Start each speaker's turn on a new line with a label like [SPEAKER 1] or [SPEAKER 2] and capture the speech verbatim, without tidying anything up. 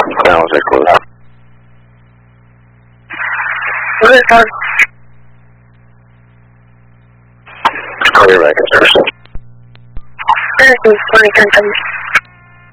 [SPEAKER 1] Now is it close?
[SPEAKER 2] Good, dog.
[SPEAKER 1] Call you back, sir.
[SPEAKER 2] Everything's fine,